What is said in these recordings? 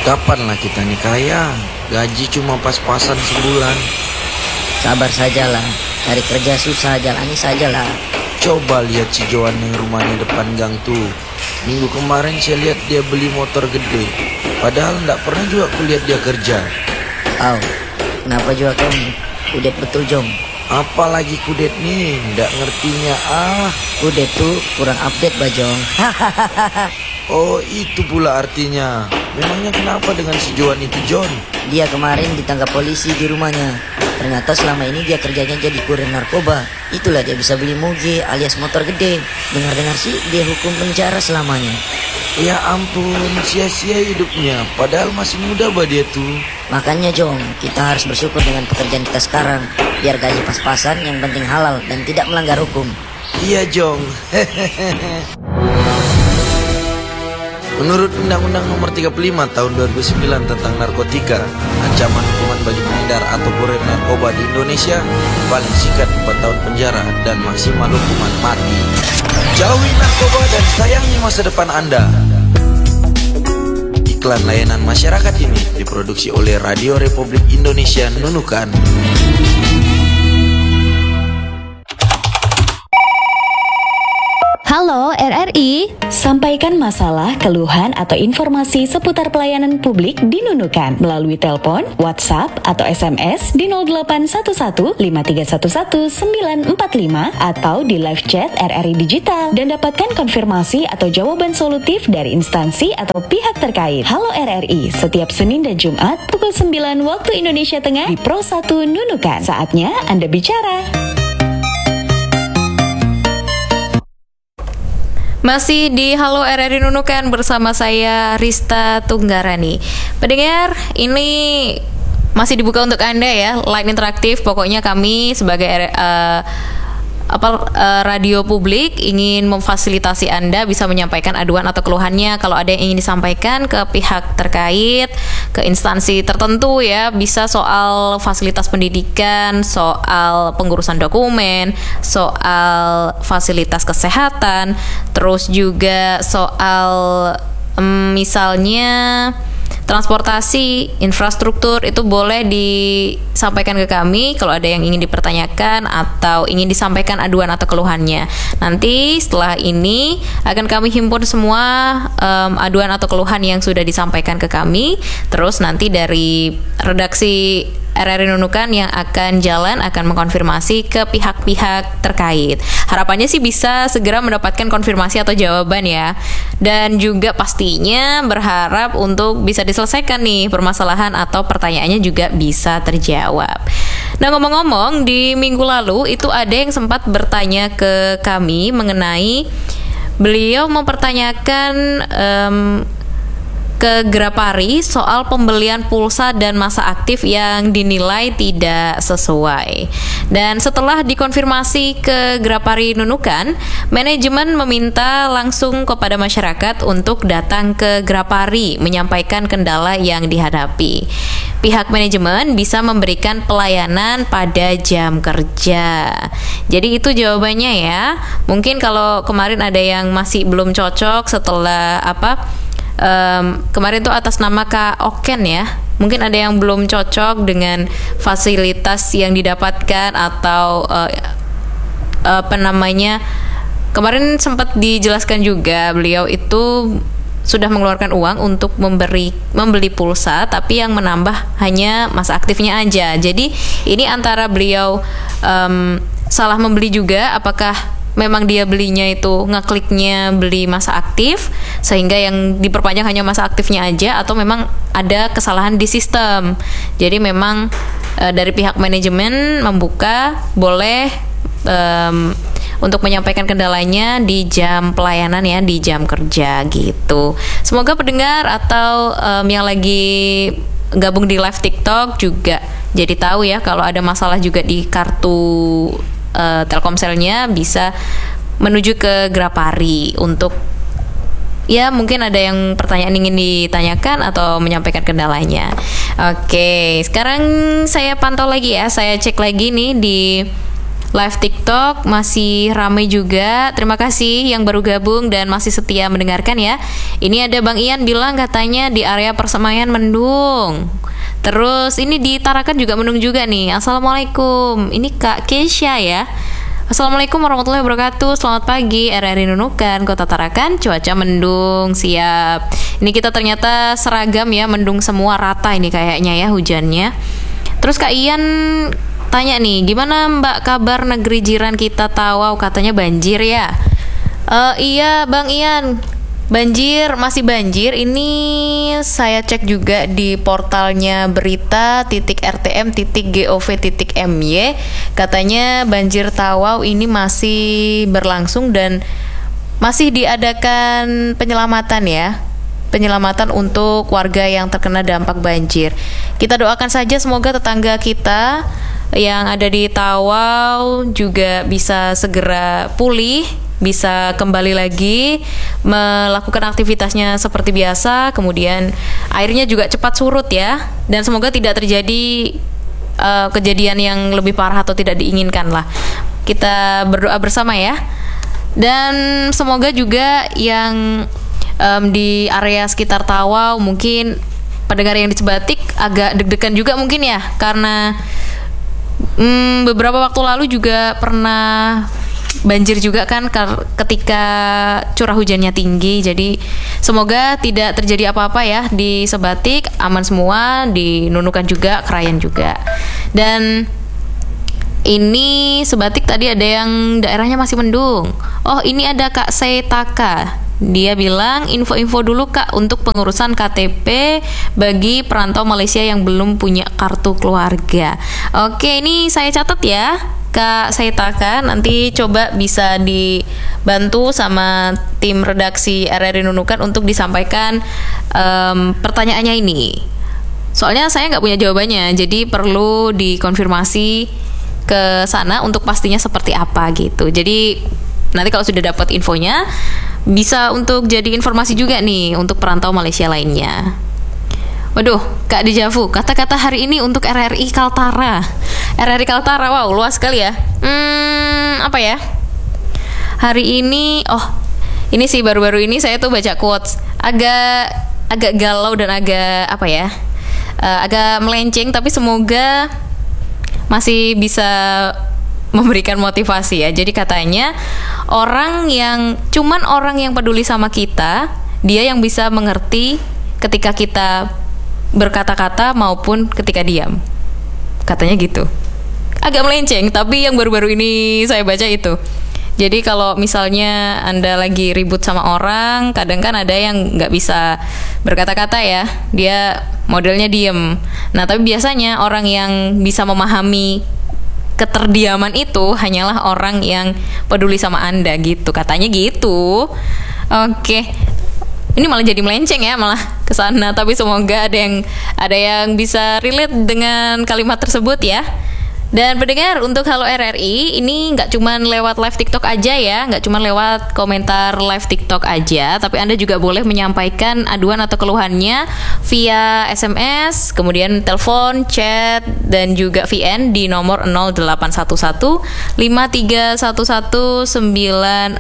Kapan lah kita nikah ya? Gaji cuma pas-pasan sebulan. Sabar sajalah, cari kerja susah, jalani sajalah. Coba lihat si Joan yang rumahnya depan gang tuh. Minggu kemarin saya lihat dia beli motor gede. Padahal nggak pernah juga aku lihat dia kerja. Kenapa juga kamu? Kudet betul Jom. Apalagi kudet nih, nggak ngertinya Kudet tuh kurang update Bajong. Oh itu pula artinya. Memangnya kenapa dengan si Joan itu John? Dia kemarin ditangkap polisi di rumahnya. Ternyata selama ini dia kerjanya jadi kurir narkoba. Itulah dia bisa beli moge alias motor gede. Dengar-dengar sih dia hukum penjara selamanya. Ya ampun, sia-sia hidupnya. Padahal masih muda bah dia tuh. Makanya Jong, kita harus bersyukur dengan pekerjaan kita sekarang. Biar gaji pas-pasan, yang penting halal dan tidak melanggar hukum. Iya Jong. Menurut Undang-Undang Nomor 35 Tahun 2009 tentang narkotika, ancaman hukuman bagi pengedar atau kurir narkoba di Indonesia paling singkat 4 tahun penjara dan maksimal hukuman mati. Jauhi narkoba dan sayangi masa depan Anda. Iklan layanan masyarakat ini diproduksi oleh Radio Republik Indonesia Nunukan. Halo RRI, sampaikan masalah, keluhan, atau informasi seputar pelayanan publik di Nunukan melalui telepon, WhatsApp, atau SMS di 0811 5311 945 atau di live chat RRI Digital dan dapatkan konfirmasi atau jawaban solutif dari instansi atau pihak terkait. Halo RRI, setiap Senin dan Jumat pukul 9 waktu Indonesia Tengah di Pro 1 Nunukan. Saatnya Anda bicara. Masih di Halo RRI Nunukan bersama saya Rista Tunggarani. Pendengar, ini masih dibuka untuk Anda ya, line interaktif. Pokoknya kami sebagai radio publik ingin memfasilitasi Anda bisa menyampaikan aduan atau keluhannya. Kalau ada yang ingin disampaikan ke pihak terkait, ke instansi tertentu ya, bisa soal fasilitas pendidikan, soal pengurusan dokumen, soal fasilitas kesehatan, terus juga soal misalnya transportasi, infrastruktur, itu boleh disampaikan ke kami kalau ada yang ingin dipertanyakan atau ingin disampaikan aduan atau keluhannya. Nanti setelah ini akan kami himpun semua aduan atau keluhan yang sudah disampaikan ke kami. Terus nanti dari redaksi RRI Nunukan yang akan mengkonfirmasi ke pihak-pihak terkait. Harapannya sih bisa segera mendapatkan konfirmasi atau jawaban ya. Dan juga pastinya berharap untuk bisa diselesaikan nih permasalahan atau pertanyaannya juga bisa terjawab. Nah, ngomong-ngomong, di minggu lalu itu ada yang sempat bertanya ke kami mengenai beliau mempertanyakan ke Grapari soal pembelian pulsa dan masa aktif yang dinilai tidak sesuai. Dan setelah dikonfirmasi ke Grapari Nunukan, manajemen meminta langsung kepada masyarakat untuk datang ke Grapari menyampaikan kendala yang dihadapi. Pihak manajemen bisa memberikan pelayanan pada jam kerja. Jadi itu jawabannya ya. Mungkin kalau kemarin ada yang masih belum cocok setelah kemarin tuh atas nama Kak Oken ya, mungkin ada yang belum cocok dengan fasilitas yang didapatkan atau kemarin sempat dijelaskan juga beliau itu sudah mengeluarkan uang untuk membeli pulsa, tapi yang menambah hanya masa aktifnya aja. Jadi ini antara beliau salah membeli juga, apakah memang dia belinya itu ngekliknya beli masa aktif sehingga yang diperpanjang hanya masa aktifnya aja, atau memang ada kesalahan di sistem. Jadi memang dari pihak manajemen membuka boleh untuk menyampaikan kendalanya di jam pelayanan ya, di jam kerja gitu. Semoga pendengar atau yang lagi gabung di live TikTok juga jadi tahu ya, kalau ada masalah juga di kartu Telkomselnya bisa menuju ke Grapari untuk ya mungkin ada yang pertanyaan ingin ditanyakan atau menyampaikan kendalanya. Oke, sekarang saya pantau lagi ya, saya cek lagi nih di live TikTok masih ramai juga. Terima kasih yang baru gabung dan masih setia mendengarkan ya. Ini ada Bang Ian bilang katanya di area Persemayan mendung. Terus ini di Tarakan juga mendung juga nih. Assalamualaikum. Ini Kak Kesha ya. Assalamualaikum warahmatullahi wabarakatuh. Selamat pagi RRI Nunukan, Kota Tarakan. Cuaca mendung, siap. Ini kita ternyata seragam ya, mendung semua rata ini kayaknya ya hujannya. Terus Kak Ian tanya nih, gimana Mbak kabar negeri jiran kita Tawau, katanya banjir ya? Iya Bang Ian, masih banjir. Ini saya cek juga di portalnya berita.rtm.gov.my. Katanya banjir Tawau ini masih berlangsung dan masih diadakan penyelamatan untuk warga yang terkena dampak banjir. Kita doakan saja semoga tetangga kita yang ada di Tawau juga bisa segera pulih, bisa kembali lagi melakukan aktivitasnya seperti biasa, kemudian airnya juga cepat surut ya, dan semoga tidak terjadi kejadian yang lebih parah atau tidak diinginkan lah. Kita berdoa bersama ya, dan semoga juga yang di area sekitar Tawau, mungkin pendengar yang di Sebatik agak deg-degan juga mungkin ya, karena beberapa waktu lalu juga pernah banjir juga kan ketika curah hujannya tinggi. Jadi semoga tidak terjadi apa-apa ya di Sebatik, aman semua, di Nunukan juga, Krayan juga. Dan ini Sebatik tadi ada yang daerahnya masih mendung. Oh, ini ada Kak Setaka. Dia bilang info-info dulu Kak untuk pengurusan KTP bagi perantau Malaysia yang belum punya kartu keluarga. Oke, ini saya catat ya Kak Setaka, nanti coba bisa dibantu sama tim redaksi RRI Nunukan untuk disampaikan pertanyaannya ini. Soalnya saya nggak punya jawabannya, jadi perlu dikonfirmasi ke sana untuk pastinya seperti apa gitu. Jadi nanti kalau sudah dapat infonya bisa untuk jadi informasi juga nih untuk perantau Malaysia lainnya. Waduh, Kak Dijavu, kata-kata hari ini untuk RRI Kaltara. RRI Kaltara, wow, luas sekali ya. Apa ya? Hari ini, ini sih baru-baru ini saya tuh baca quotes. Agak galau dan agak apa ya? Agak melenceng, tapi semoga masih bisa memberikan motivasi ya. Jadi katanya orang yang peduli sama kita, dia yang bisa mengerti ketika kita berkata-kata maupun ketika diam. Katanya gitu. Agak melenceng, tapi yang baru-baru ini saya baca itu. Jadi kalau misalnya Anda lagi ribut sama orang, kadang kan ada yang nggak bisa berkata-kata ya, dia modelnya diem. Nah, tapi biasanya orang yang bisa memahami keterdiaman itu hanyalah orang yang peduli sama Anda gitu, katanya gitu. Oke. Ini malah jadi melenceng ya, malah ke sana, tapi semoga ada yang bisa relate dengan kalimat tersebut ya. Dan pendengar untuk Halo RRI ini nggak cuman lewat live TikTok aja ya, nggak cuman lewat komentar live TikTok aja, tapi Anda juga boleh menyampaikan aduan atau keluhannya via SMS, kemudian telepon, chat, dan juga VN di nomor 0811 5311 945.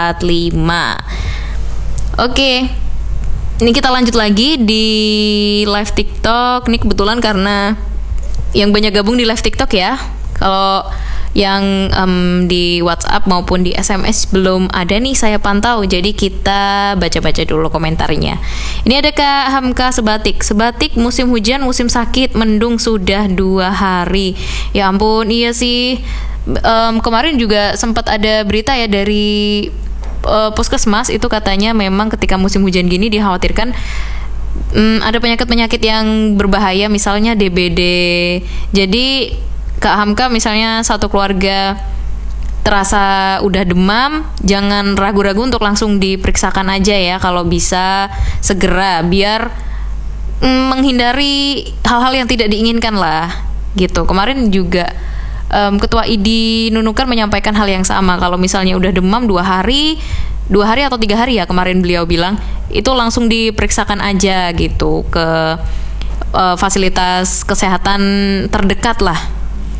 Oke. Ini kita lanjut lagi di live TikTok. Ini kebetulan karena yang banyak gabung di live TikTok ya. Kalau yang di WhatsApp maupun di SMS belum ada nih saya pantau. Jadi kita baca-baca dulu komentarnya. Ini ada Kak Hamka Sebatik. Sebatik musim hujan, musim sakit, mendung sudah 2 hari. Ya ampun, iya sih. Kemarin juga sempat ada berita ya dari Puskesmas, itu katanya memang ketika musim hujan gini dikhawatirkan ada penyakit-penyakit yang berbahaya, misalnya DBD. Jadi Kak Hamka misalnya satu keluarga terasa udah demam, jangan ragu-ragu untuk langsung diperiksakan aja ya, kalau bisa segera, biar menghindari hal-hal yang tidak diinginkan lah gitu. Kemarin juga Ketua ID Nunukan menyampaikan hal yang sama, kalau misalnya udah demam 2 hari atau 3 hari ya kemarin beliau bilang, itu langsung diperiksakan aja gitu ke fasilitas kesehatan terdekat lah.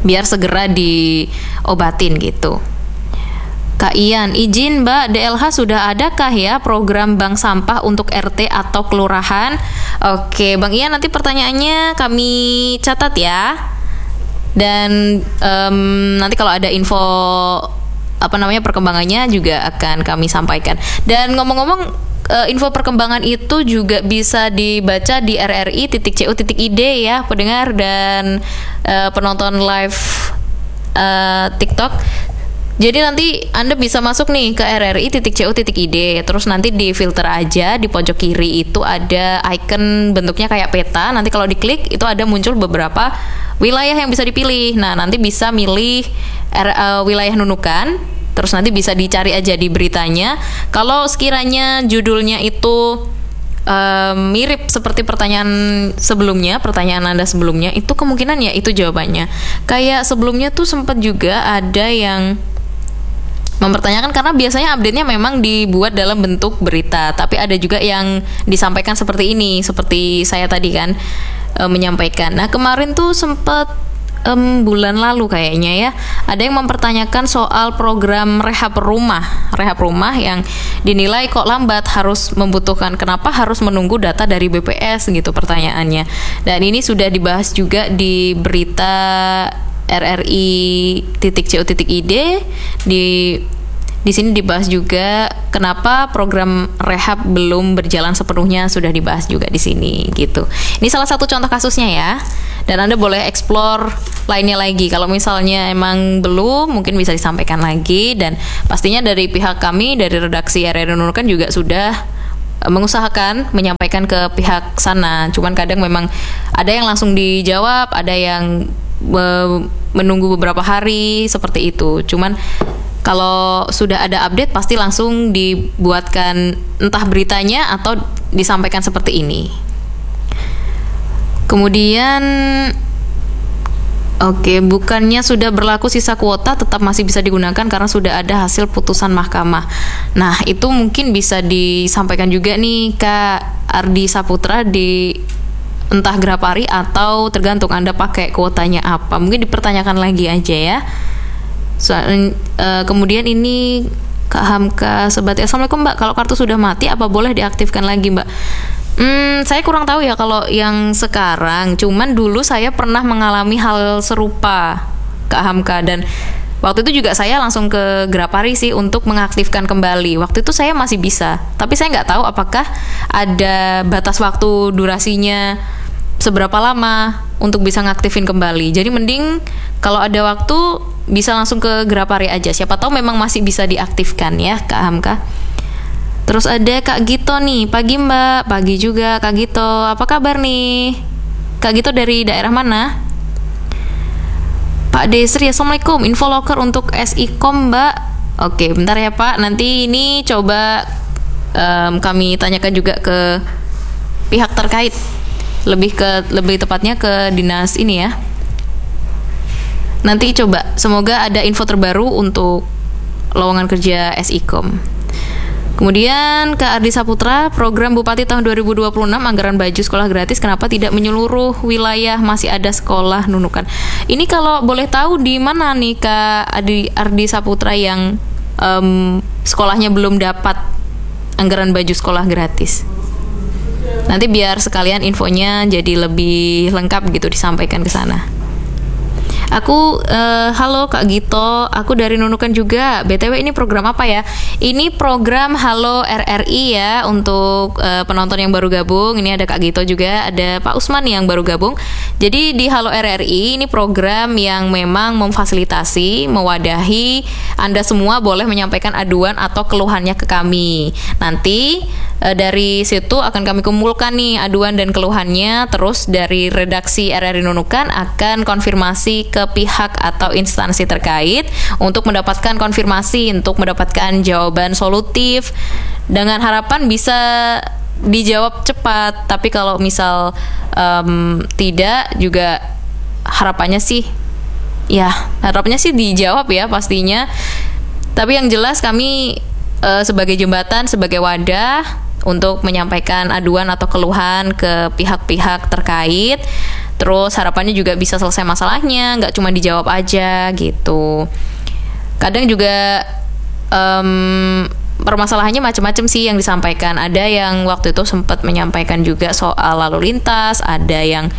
biar segera diobatin gitu. Kak Ian, izin Mbak, DLH sudah adakah ya program bank sampah untuk RT atau kelurahan? Oke, Bang Ian, nanti pertanyaannya kami catat ya. Dan nanti kalau ada info perkembangannya juga akan kami sampaikan. Dan ngomong-ngomong, info perkembangan itu juga bisa dibaca di rri.co.id ya, pendengar dan penonton live TikTok. Jadi nanti Anda bisa masuk nih ke rri.co.id, terus nanti di filter aja di pojok kiri itu ada icon bentuknya kayak peta. Nanti kalau diklik itu ada muncul beberapa wilayah yang bisa dipilih. Nah, nanti bisa milih wilayah Nunukan, terus nanti bisa dicari aja di beritanya. Kalau sekiranya judulnya itu mirip seperti pertanyaan Anda sebelumnya, itu kemungkinan ya itu jawabannya. Kayak sebelumnya tuh sempat juga ada yang mempertanyakan, karena biasanya update-nya memang dibuat dalam bentuk berita, tapi ada juga yang disampaikan seperti ini, seperti saya tadi kan menyampaikan. Nah, kemarin tuh sempat bulan lalu kayaknya ya, ada yang mempertanyakan soal program rehab rumah yang dinilai kok lambat, harus membutuhkan, kenapa harus menunggu data dari BPS gitu pertanyaannya. Dan ini sudah dibahas juga di berita rri.co.id. Di sini dibahas juga kenapa program rehab belum berjalan sepenuhnya, sudah dibahas juga di sini gitu. Ini salah satu contoh kasusnya ya. Dan Anda boleh explore lainnya lagi. Kalau misalnya emang belum, mungkin bisa disampaikan lagi. Dan pastinya dari pihak kami, dari redaksi RRI Nunukan juga sudah mengusahakan menyampaikan ke pihak sana. Cuman kadang memang ada yang langsung dijawab, ada yang menunggu beberapa hari seperti itu. Cuman kalau sudah ada update pasti langsung dibuatkan entah beritanya atau disampaikan seperti ini. Kemudian bukannya sudah berlaku sisa kuota tetap masih bisa digunakan karena sudah ada hasil putusan mahkamah. Nah, itu mungkin bisa disampaikan juga nih Kak Ardi Saputra di entah Grapari atau tergantung Anda pakai kuotanya apa. Mungkin dipertanyakan lagi aja ya. Kemudian ini Kak Hamka Sebati, Assalamualaikum Mbak, kalau kartu sudah mati apa boleh diaktifkan lagi Mbak? Saya kurang tahu ya kalau yang sekarang, cuman dulu saya pernah mengalami hal serupa Kak Hamka, dan waktu itu juga saya langsung ke Grapari sih untuk mengaktifkan kembali. Waktu itu saya masih bisa, tapi saya nggak tahu apakah ada batas waktu durasinya seberapa lama untuk bisa ngaktifin kembali. Jadi mending kalau ada waktu bisa langsung ke Grapari aja. Siapa tahu memang masih bisa diaktifkan ya Kak Hamka. Terus ada Kak Gito nih, pagi Mbak, pagi juga Kak Gito. Apa kabar nih? Kak Gito dari daerah mana? Pak Desri, Assalamualaikum. Info loker untuk SIKOM Mbak. Oke, bentar ya Pak. Nanti ini coba kami tanyakan juga ke pihak terkait. Lebih tepatnya ke dinas ini ya. Nanti coba, semoga ada info terbaru untuk lowongan kerja SIKOM. Kemudian Kak Ardi Saputra, program Bupati tahun 2026 anggaran baju sekolah gratis kenapa tidak menyeluruh wilayah, masih ada sekolah Nunukan. Ini kalau boleh tahu di mana nih Kak Ardi Saputra yang sekolahnya belum dapat anggaran baju sekolah gratis? Nanti biar sekalian infonya jadi lebih lengkap gitu disampaikan ke sana. Halo Kak Gito, aku dari Nunukan juga. BTW ini program apa ya? Ini program Halo RRI ya, untuk penonton yang baru gabung. Ini ada Kak Gito juga, ada Pak Usman yang baru gabung. Jadi di Halo RRI ini program yang memang memfasilitasi, mewadahi Anda semua boleh menyampaikan aduan atau keluhannya ke kami. Nanti dari situ akan kami kumpulkan nih aduan dan keluhannya, terus dari redaksi RRI Nunukan akan konfirmasi ke pihak atau instansi terkait untuk mendapatkan konfirmasi, untuk mendapatkan jawaban solutif dengan harapan bisa dijawab cepat. Tapi kalau misal tidak, juga harapannya sih dijawab ya pastinya. Tapi yang jelas kami sebagai jembatan, sebagai wadah untuk menyampaikan aduan atau keluhan ke pihak-pihak terkait. Terus harapannya juga bisa selesai masalahnya, nggak cuma dijawab aja gitu. Kadang juga permasalahannya macam-macam sih yang disampaikan. Ada yang waktu itu sempat menyampaikan juga soal lalu lintas, ada yang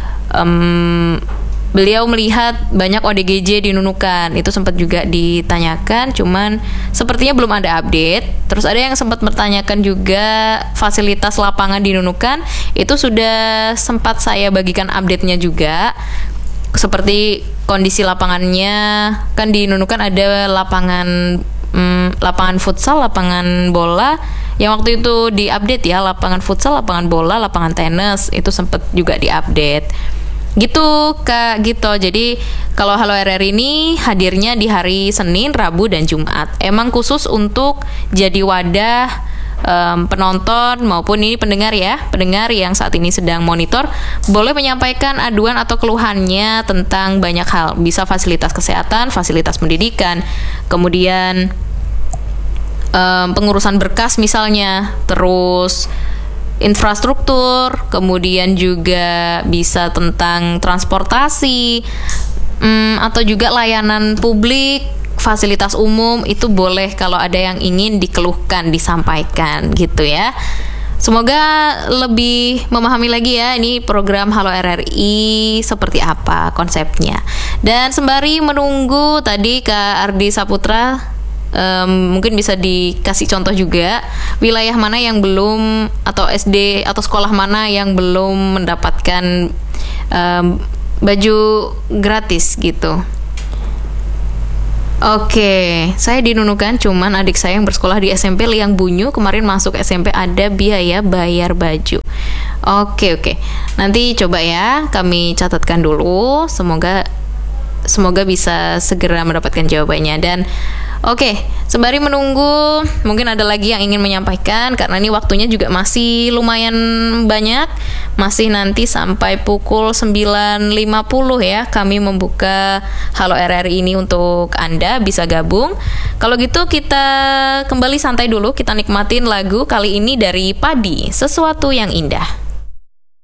beliau melihat banyak ODGJ di Nunukan, itu sempat juga ditanyakan, cuman sepertinya belum ada update. Terus ada yang sempat bertanyakan juga fasilitas lapangan di Nunukan, itu sudah sempat saya bagikan update-nya juga. Seperti kondisi lapangannya, kan di Nunukan ada lapangan futsal, lapangan bola, yang waktu itu diupdate ya, lapangan futsal, lapangan bola, lapangan tenis, itu sempat juga diupdate. Gitu Kak Gito. Jadi kalau Halo RRI ini hadirnya di hari Senin, Rabu, dan Jumat. Emang khusus untuk jadi wadah penonton maupun ini pendengar ya, pendengar yang saat ini sedang monitor boleh menyampaikan aduan atau keluhannya tentang banyak hal. Bisa fasilitas kesehatan, fasilitas pendidikan, kemudian pengurusan berkas misalnya, terus infrastruktur, kemudian juga bisa tentang transportasi, atau juga layanan publik, fasilitas umum, itu boleh kalau ada yang ingin dikeluhkan, disampaikan gitu ya. Semoga lebih memahami lagi ya ini program Halo RRI seperti apa konsepnya. Dan sembari menunggu tadi Kak Ardi Saputra, mungkin bisa dikasih contoh juga wilayah mana yang belum, atau SD atau sekolah mana yang belum mendapatkan baju gratis gitu. Oke, saya di Nunukan, cuman adik saya yang bersekolah di SMP Liang Bunyu kemarin masuk SMP ada biaya bayar baju. Oke. Nanti coba ya kami catatkan dulu, semoga bisa segera mendapatkan jawabannya. Dan oke, sembari menunggu, mungkin ada lagi yang ingin menyampaikan, karena ini waktunya juga masih lumayan banyak, masih nanti sampai pukul 9.50 ya, kami membuka Halo RRI ini untuk Anda bisa gabung. Kalau gitu kita kembali santai dulu, kita nikmatin lagu kali ini dari Padi, Sesuatu yang Indah.